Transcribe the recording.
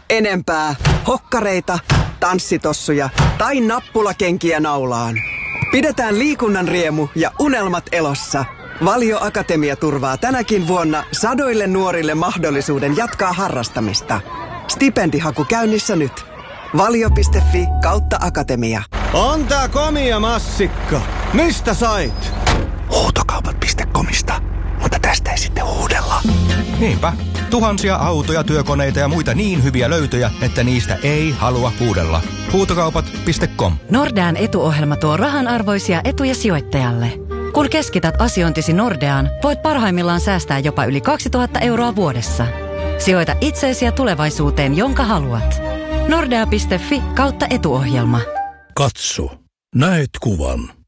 enempää hokkareita, tanssitossuja tai nappulakenkiä naulaan. Pidetään liikunnan riemu ja unelmat elossa. Valio Akatemia turvaa tänäkin vuonna sadoille nuorille mahdollisuuden jatkaa harrastamista. Stipendihaku käynnissä nyt. Valio.fi/akatemia. On tää komia massikka. Mistä sait? Huutokaupat.comista. Mutta tästä ei sitten huudella. Niinpä. Tuhansia autoja, työkoneita ja muita niin hyviä löytöjä, että niistä ei halua huudella. Huutokaupat.com. Nordean etuohjelma tuo rahanarvoisia etuja sijoittajalle. Kun keskität asiointisi Nordeaan, voit parhaimmillaan säästää jopa yli 2000 euroa vuodessa. Sijoita itseesi ja tulevaisuuteen, jonka haluat. Nordea.fi/etuohjelma. Katso. Näet kuvan.